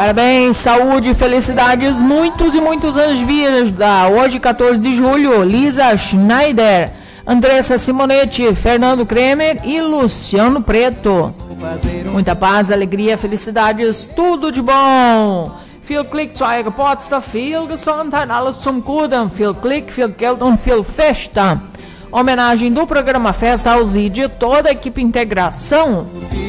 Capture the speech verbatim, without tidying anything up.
Parabéns, saúde e felicidades, muitos e muitos anos de vida. Hoje, quatorze de julho, Lisa Schneider, Andressa Simonetti, Fernando Kremer e Luciano Preto. Muita paz, alegria, felicidades, tudo de bom. Viel Glück zu eurer Geburtstag, viel Gesundheit, alles zum Guten, viel Glück, viel Geld und viel Festa. Homenagem do programa Festa ao Zid e toda a equipe Integração.